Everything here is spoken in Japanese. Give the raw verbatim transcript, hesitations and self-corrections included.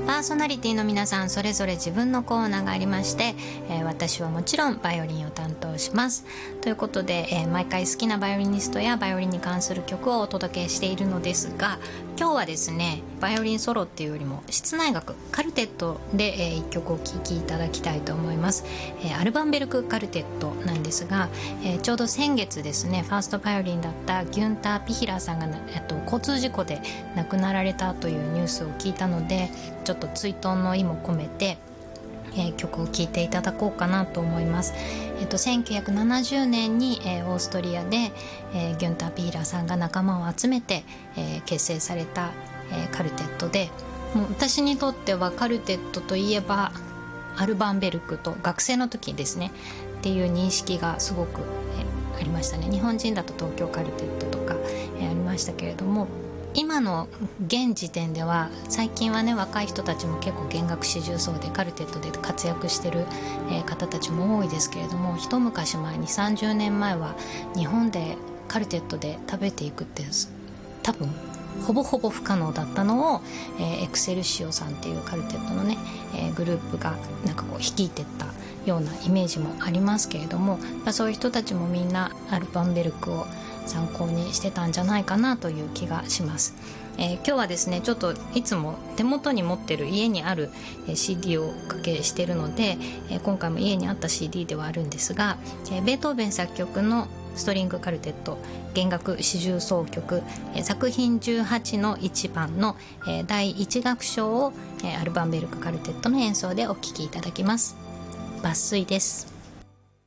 パーソナリティの皆さんそれぞれ自分のコーナーがありまして、えー、私はもちろんバイオリンを担当しますということで、えー、毎回好きなバイオリニストやバイオリンに関する曲をお届けしているのですが、今日はですねバイオリンソロっていうよりも室内楽カルテットで、えー、いっきょくお聴きいただきたいと思います、えー、アルバンベルクカルテットなんですが、えー、ちょうど先月ですねファーストバイオリンだったギュンター・ピヒラーさんが、えっと、交通事故で亡くなられたというニュースを聞いたので、ちょっと追悼の意も込めて、えー、曲を聴いていただこうかなと思います。えー、とせんきゅうひゃくななじゅうねんに、えー、オーストリアで、えー、ギュンター・ピヒラーさんが仲間を集めて、えー、結成された、えー、カルテットで、もう私にとってはカルテットといえばアルバンベルクと学生の時ですねっていう認識がすごく、えー、ありましたね。日本人だと東京カルテットとか、えー、ありましたけれども、今の現時点では最近はね若い人たちも結構弦楽四重奏でカルテットで活躍してる、えー、方たちも多いですけれども、一昔前にさんじゅうねんまえは日本でカルテットで食べていくって多分ほぼほぼ不可能だったのを、えー、エクセルシオさんっていうカルテットのね、えー、グループがなんかこう率いてったようなイメージもありますけれども、まあ、そういう人たちもみんなアルバンベルクを参考にしてたんじゃないかなという気がします。えー、今日はですねちょっといつも手元に持ってる家にある シーディー をおかけしてるので、えー、今回も家にあった シーディー ではあるんですが、えー、ベートーベン作曲のストリングカルテット弦楽四重奏曲、えー、作品じゅうはちのいちばんの、えー、だいいち楽章を、えー、アルバンベルクカルテットの演奏でお聴きいただきます。抜粋です。